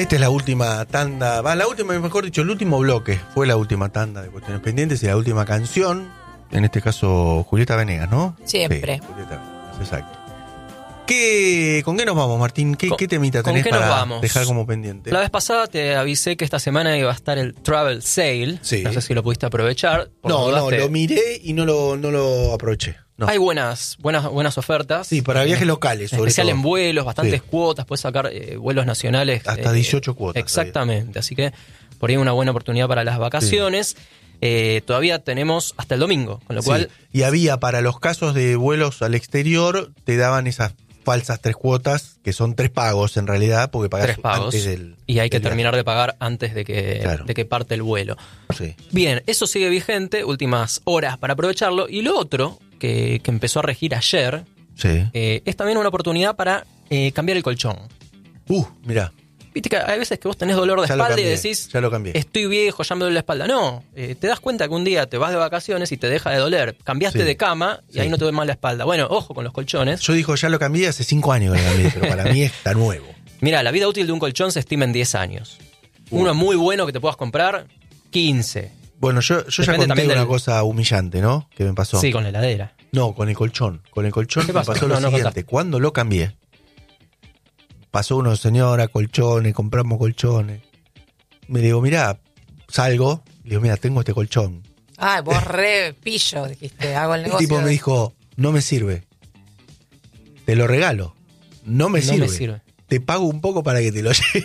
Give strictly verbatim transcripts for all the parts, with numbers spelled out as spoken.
Esta es la última tanda, va, la última, mejor dicho, el último bloque. Fue la última tanda de Cuestiones Pendientes y la última canción. En este caso, Julieta Venegas, ¿no? Siempre. Sí, Julieta Venegas, exacto. ¿Qué, ¿Con qué nos vamos, Martín? ¿Qué, ¿Con, qué temita tenés ¿con qué para nos vamos? dejar como pendiente? La vez pasada te avisé que esta semana iba a estar el Travel Sale. Sí. No sé si lo pudiste aprovechar. Por No, dudas no, te- lo miré y no lo, no lo aproveché. No. Hay buenas, buenas, buenas ofertas. Sí, para viajes locales, En sobre especial todo. en vuelos, bastantes Sí. cuotas, puedes sacar eh, vuelos nacionales. Hasta eh, dieciocho cuotas. Exactamente, así que por ahí una buena oportunidad para las vacaciones. Eh, todavía tenemos hasta el domingo, con lo Sí. cual... Y había para los casos de vuelos al exterior, te daban esas falsas tres cuotas, que son tres pagos en realidad, porque pagás Tres pagos. antes del... Y hay que del viaje. terminar de pagar antes de que, Claro. de que parte el vuelo. Sí. Bien, eso sigue vigente, últimas horas para aprovecharlo. Y lo otro, que, que empezó a regir ayer, Sí. eh, es también una oportunidad para eh, cambiar el colchón. Uh, mirá, Viste que hay veces que vos tenés dolor de ya lo espalda y cambié, decís, ya lo cambié. estoy viejo, ya me duele la espalda. No, eh, te das cuenta que un día te vas de vacaciones y te deja de doler. Cambiaste Sí. de cama y Sí. ahí no te duele más la espalda. Bueno, ojo con los colchones. Yo dijo, ya lo cambié hace cinco años que lo cambié, pero para mí está nuevo. Mira, la vida útil de un colchón se estima en diez años. Uno muy bueno que te puedas comprar, quince. Bueno, yo, yo ya Depende conté también una del- cosa humillante, ¿no? Que me pasó. Sí, con la heladera. No, con el colchón. Con el colchón ¿Qué me pasó? pasó lo No, no siguiente. contaste. Cuando lo cambié, pasó uno, señora, colchones, compramos colchones. Me digo, mirá, salgo, le digo, mira, tengo este colchón. Ay, vos re pillo, dijiste, hago el El negocio. tipo me dijo, no me sirve. Te lo regalo. No me, No sirve. me sirve. Te pago un poco para que te lo lleve.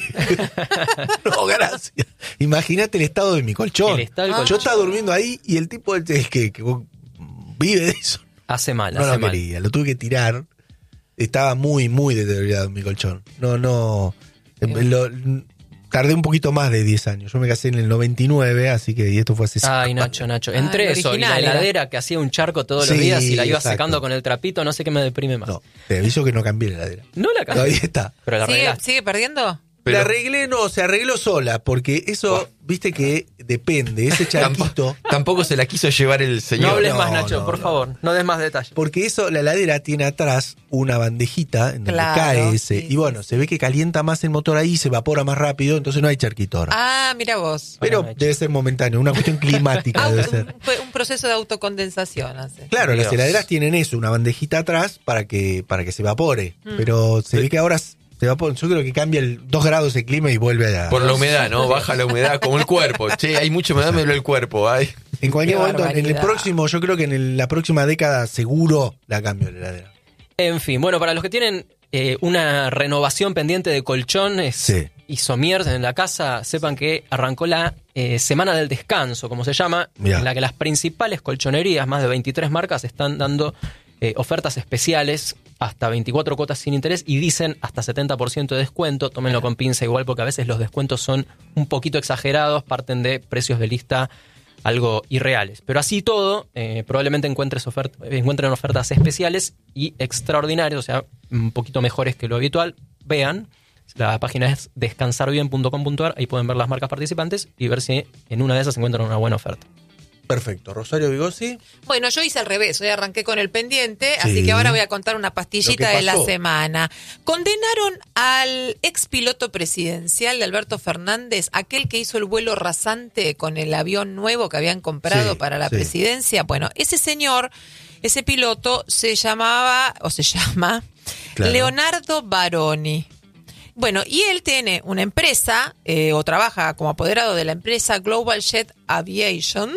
No, gracias. Imagínate el estado de mi colchón. El estado del Yo colchón. estaba durmiendo ahí y el tipo el que, que vive de eso. Hace mal, No hace lo mal. quería, lo tuve que tirar. Estaba muy, muy deteriorado mi colchón. No, no. eh, lo- tardé un poquito más de diez años. Yo me casé en el noventa y nueve, así que y esto fue hace cinco Ay, años. Nacho, Nacho. Ah, Entre el eso y la original era. heladera que hacía un charco todos los Sí, días y la iba exacto. secando con el trapito, no sé qué me deprime más. No, te aviso que no cambié la heladera. No la cambié. Todavía está. Pero la ¿Sigue, arreglaste. ¿Sigue perdiendo? Pero- La arreglé, no, se arregló sola, porque eso, Buah. viste que depende, ese charquito. Tampo- Tampoco se la quiso llevar el No señor. hables no, más, Nacho, no, por no. favor. No des más detalles. Porque eso, la heladera tiene atrás una bandejita en donde Claro, cae ese. sí, y bueno, se ve que calienta más el motor ahí, se evapora más rápido, entonces no hay charquito ahora. Ah, mira vos. Pero Bueno, debe ser momentáneo, una cuestión climática Ah, debe un, ser. fue un proceso de autocondensación hace. Claro, las Dios. heladeras tienen eso, una bandejita atrás para que, para que se evapore. Pero se ve que ahora se evapora. Yo creo que cambia el dos grados el clima y vuelve a... Por la humedad, ¿no? Baja la humedad como el cuerpo. Che, hay mucha humedad, me duele el cuerpo. Ay. En cualquier Qué momento, en el barbaridad. próximo, yo creo que en el- la próxima década seguro la cambio la heladera. En fin, bueno, para los que tienen eh, una renovación pendiente de colchones Sí. y sommiers en la casa, sepan que arrancó la eh, Semana del Descanso, como se llama, Mirá. en la que las principales colchonerías, más de veintitrés marcas, están dando eh, ofertas especiales, hasta veinticuatro cuotas sin interés y dicen hasta setenta por ciento de descuento. Tómenlo con pinza igual porque a veces los descuentos son un poquito exagerados, parten de precios de lista algo irreales. Pero así todo, eh, probablemente encuentres ofert- encuentren ofertas especiales y extraordinarias, o sea, un poquito mejores que lo habitual. Vean, la página es descansar bien punto com punto a r, ahí pueden ver las marcas participantes y ver si en una de esas encuentran una buena oferta. Perfecto. Rosario Vigosi. Bueno, yo hice al revés, hoy arranqué con el pendiente, Sí. así que ahora voy a contar una Lo pastillita que de la pasó. semana. Condenaron al ex piloto presidencial de Alberto Fernández, aquel que hizo el vuelo rasante con el avión nuevo que habían comprado Sí, para la sí. presidencia. Bueno, ese señor, ese piloto se llamaba, o se llama, Claro. Leonardo Baroni. Bueno, y él tiene una empresa, eh, o trabaja como apoderado de la empresa Global Jet Aviation,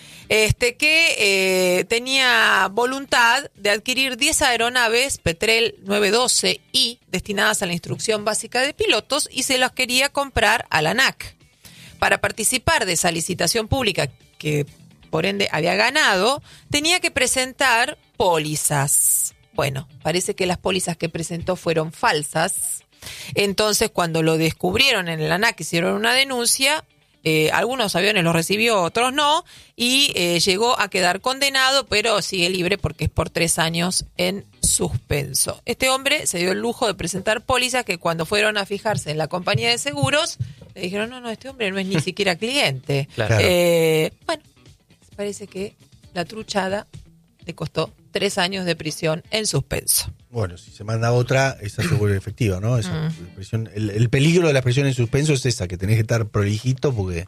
este que eh, tenía voluntad de adquirir diez aeronaves Petrel nueve doce I destinadas a la instrucción básica de pilotos y se las quería comprar a la ANAC. Para participar de esa licitación pública que por ende había ganado, tenía que presentar pólizas. Bueno, parece que las pólizas que presentó fueron falsas. Entonces, cuando lo descubrieron en el ANAC, hicieron una denuncia. Eh, algunos aviones los recibió, otros no, y eh, llegó a quedar condenado, pero sigue libre porque es por tres años en suspenso. Este hombre se dio el lujo de presentar pólizas que cuando fueron a fijarse en la compañía de seguros, le dijeron, no, no, este hombre no es ni siquiera cliente. Claro. Eh, bueno, parece que la truchada le costó tres años de prisión en suspenso. Bueno, si se manda otra, esa se vuelve efectiva, ¿no? Esa, Mm. la prisión- el, el peligro de la prisión en suspenso es esa, que tenés que estar prolijito porque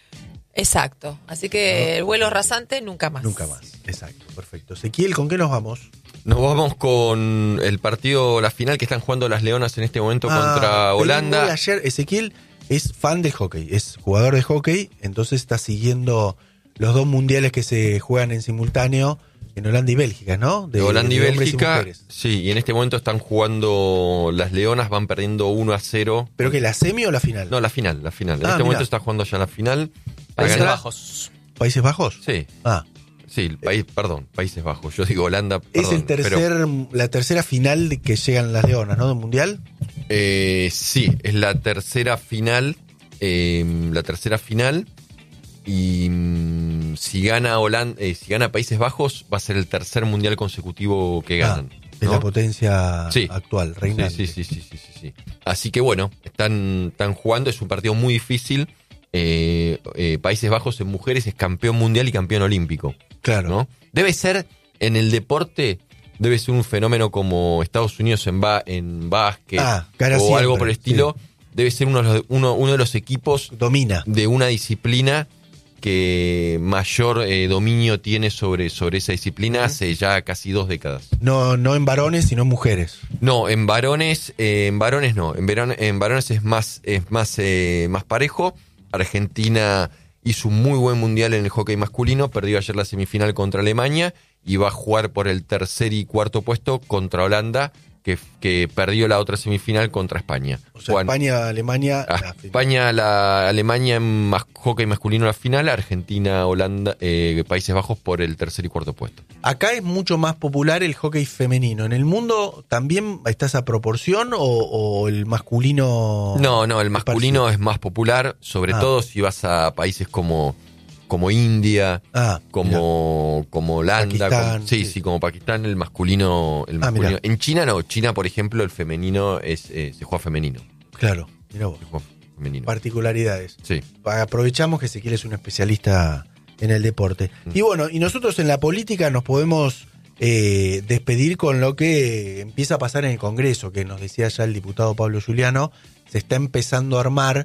Exacto. Así que el vuelo rasante nunca más. nunca más. Exacto, perfecto. Ezequiel, ¿con qué nos vamos? Nos vamos con el partido, la final que están jugando las Leonas en este momento Ah, contra pedí Holanda. gol ayer, Ezequiel es fan del hockey, es jugador de hockey, entonces está siguiendo los dos mundiales que se juegan en simultáneo en Holanda y Bélgica, ¿no? De Holanda y de hombres Bélgica, mujeres. sí, y en este momento están jugando las Leonas, van perdiendo uno a cero. ¿Pero que la semi o la final? No, la final, la final. En Ah, este mirá. momento está jugando ya la final. Países Ha ganado- Bajos. ¿Países Bajos? Sí, Ah, sí, el país, perdón, Países Bajos. Yo digo Holanda, es perdón, el tercer, pero, la tercera final de que llegan las Leonas, ¿no? Del mundial. eh, sí, es la tercera final, eh, la tercera final. Y mm, si gana Holanda, eh, si gana Países Bajos, va a ser el tercer mundial consecutivo que ganan. Ah, de ¿no? la potencia Sí. actual, reinante. Sí, sí, sí, sí, sí, sí, sí. Así que bueno, están, están jugando, es un partido muy difícil. Eh, eh, Países Bajos en mujeres es campeón mundial y campeón olímpico, Claro. ¿no? Debe ser, en el deporte, debe ser un fenómeno como Estados Unidos en, ba en básquet Ah, cara o siempre, algo por el estilo. Debe ser uno de, los, uno, uno de los equipos Domina. de una disciplina que mayor eh, dominio tiene sobre, sobre esa disciplina hace ya casi dos décadas. No, no en varones, sino en mujeres. No, en varones, eh, en varones no. En, verón- en varones es más, es más, eh, más parejo. Argentina hizo un muy buen mundial en el hockey masculino, perdió ayer la semifinal contra Alemania y va a jugar por el tercer y cuarto puesto contra Holanda, que, que perdió la otra semifinal contra España. O sea, Juan- España, Alemania. a la- España, la Alemania en mas- hockey masculino la final, Argentina, Holanda, eh, Países Bajos por el tercer y cuarto puesto. Acá es mucho más popular el hockey femenino. ¿En el mundo también está esa proporción o, o el masculino? No, no, el es masculino parecido? es más popular, sobre Ah. todo si vas a países como, como India, Ah, mirá. como, como Holanda, Pakistán, como- sí, sí. sí, como Pakistán, el masculino, el Ah, masculino. mirá. En China no, China, por ejemplo, el femenino es, eh, se juega femenino. Claro, mira vos. Se juega femenino. Particularidades. Sí. Aprovechamos que Ezequiel es un especialista en el deporte. Mm. Y bueno, y nosotros en la política nos podemos eh, despedir con lo que empieza a pasar en el Congreso, que nos decía ya el diputado Pablo Giuliano, se está empezando a armar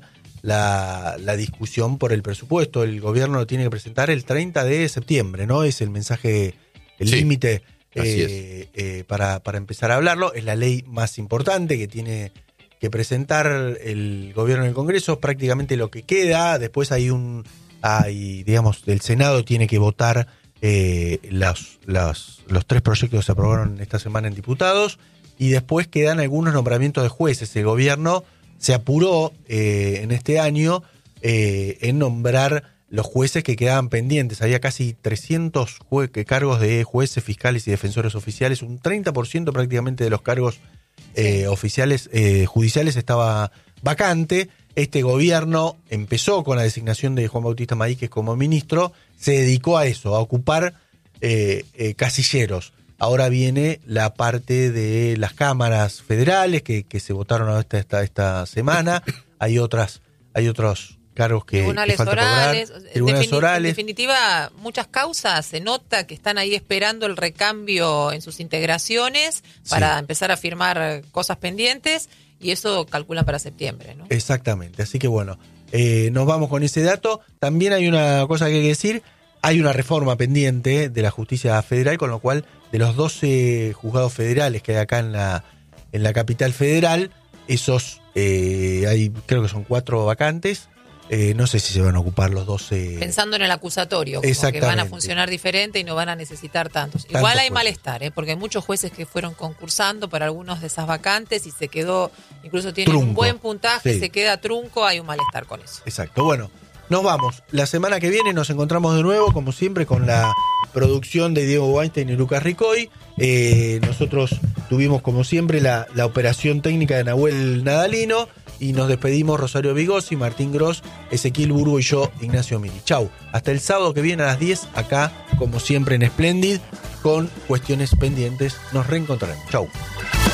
la, la discusión por el presupuesto. El gobierno lo tiene que presentar el treinta de septiembre, ¿no? Es el mensaje, el Sí, límite así eh, eh, para, para empezar a hablarlo. Es la ley más importante que tiene que presentar el gobierno en el Congreso, prácticamente lo que queda. Después hay un, hay, digamos, el Senado tiene que votar eh, las, las- los tres proyectos que se aprobaron esta semana en diputados, y después quedan algunos nombramientos de jueces. El gobierno se apuró eh, en este año eh, en nombrar los jueces que quedaban pendientes. Había casi trescientos jue- cargos de jueces, fiscales y defensores oficiales, un treinta por ciento prácticamente de los cargos eh, oficiales, eh, judiciales estaba vacante. Este gobierno empezó con la designación de Juan Bautista Maíquez como ministro, se dedicó a eso, a ocupar eh, eh, casilleros. Ahora viene la parte de las cámaras federales que, que se votaron esta, esta, esta semana. Hay otras, hay otros cargos que, que Tribunales falta orales. cobrar. En Tribunales defini- orales. En definitiva, muchas causas se nota que están ahí esperando el recambio en sus integraciones para Sí. empezar a firmar cosas pendientes, y eso calculan para septiembre, ¿no? Exactamente, así que bueno, eh, nos vamos con ese dato. También hay una cosa que hay que decir, hay una reforma pendiente de la justicia federal, con lo cual de los doce juzgados federales que hay acá en la, en la capital federal, esos, eh, hay creo que son cuatro vacantes, eh, no sé si se van a ocupar los doce. Pensando en el acusatorio, como que Exactamente. van a funcionar diferente y no van a necesitar tantos. Tantos Igual hay jueces. malestar, ¿eh? Porque hay muchos jueces que fueron concursando para algunos de esas vacantes y se quedó, incluso tienen un Trunco. buen puntaje, Sí. se queda trunco, hay un malestar con eso. Exacto, bueno, nos vamos. La semana que viene nos encontramos de nuevo, como siempre, con la producción de Diego Weinstein y Lucas Ricoy. Eh, nosotros tuvimos, como siempre, la, la operación técnica de Nahuel Nadalino, y nos despedimos Rosario Vigossi, Martín Gross, Ezequiel Burgo y yo, Ignacio Miri. Chau, hasta el sábado que viene a las diez, acá, como siempre, en Splendid, con cuestiones pendientes. Nos reencontraremos. Chau.